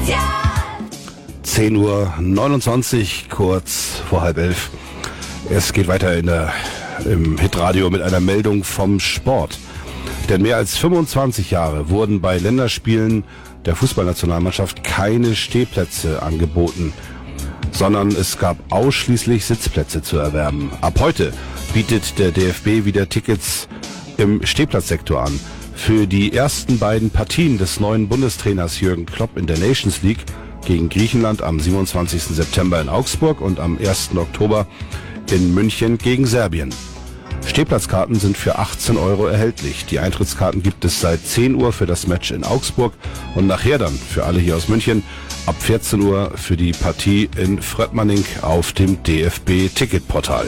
10:29 Uhr, kurz vor 10:30. Es geht weiter im Hitradio mit einer Meldung vom Sport. Denn mehr als 25 Jahre wurden bei Länderspielen der Fußballnationalmannschaft keine Stehplätze angeboten, sondern es gab ausschließlich Sitzplätze zu erwerben. Ab heute bietet der DFB wieder Tickets im Stehplatzsektor an. Für die ersten beiden Partien des neuen Bundestrainers Jürgen Klopp in der Nations League gegen Griechenland am 27. September in Augsburg und am 1. Oktober in München gegen Serbien. Stehplatzkarten sind für 18 € erhältlich. Die Eintrittskarten gibt es seit 10 Uhr für das Match in Augsburg und nachher dann für alle hier aus München ab 14 Uhr für die Partie in Fröttmanning auf dem DFB-Ticketportal.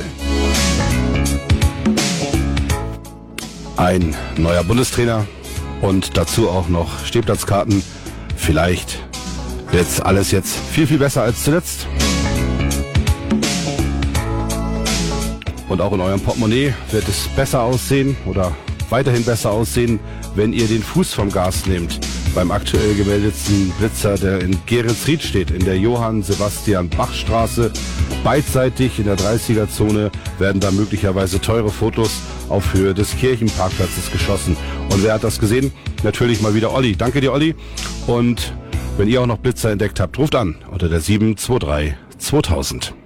Ein neuer Bundestrainer und dazu auch noch Stehplatzkarten. Vielleicht wird alles jetzt viel, viel besser als zuletzt. Und auch in eurem Portemonnaie wird es besser aussehen oder weiterhin besser aussehen, wenn ihr den Fuß vom Gas nehmt. Beim aktuell gemeldeten Blitzer, der in Geretsried steht, in der Johann-Sebastian-Bach-Straße, beidseitig in der 30er-Zone, werden da möglicherweise teure Fotos auf Höhe des Kirchenparkplatzes geschossen. Und wer hat das gesehen? Natürlich mal wieder Olli. Danke dir, Olli. Und wenn ihr auch noch Blitzer entdeckt habt, ruft an unter der 723 2000.